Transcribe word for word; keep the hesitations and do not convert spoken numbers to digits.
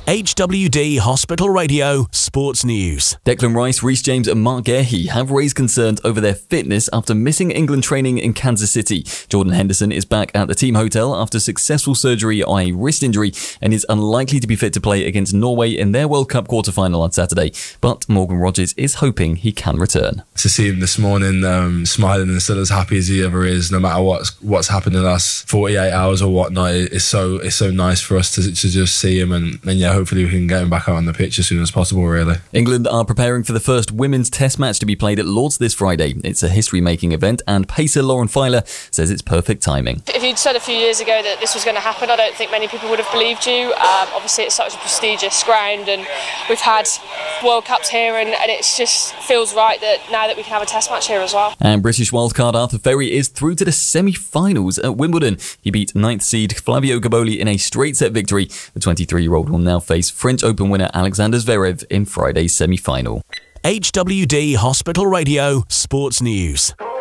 H W D Hospital Radio Sports News. Declan Rice, Reece James and Mark Gahey have raised concerns over their fitness after missing England training in Kansas City. Jordan Henderson is back at the team hotel after successful surgery on a wrist injury and is unlikely to be fit to play against Norway in their World Cup quarter-final on Saturday. But Morgan Rogers is hoping he can return. To see him this morning um, smiling and still as happy as he ever is, no matter what's, what's happened in the last forty-eight hours or whatnot, it's so, it's so nice for us to, to just see him and, and yeah, hopefully we can get him back out on the pitch as soon as possible, really. England are preparing for the first women's test match to be played at Lord's this Friday. It's a history-making event and pacer Lauren Filer says it's perfect timing. If you'd said a few years ago that this was going to happen, I don't think many people would have believed you. Um, obviously it's such a prestigious ground and we've had World Cups here and, and it just feels right that now that we can have a test match here as well. And British wildcard Arthur Ferry is through to the semi-finals at Wimbledon. He beat ninth seed Flavio Gaboli in a straight-set victory. The twenty-three-year-old will now face French Open winner Alexander Zverev in Friday's semi-final. H W D Hospital Radio Sports News.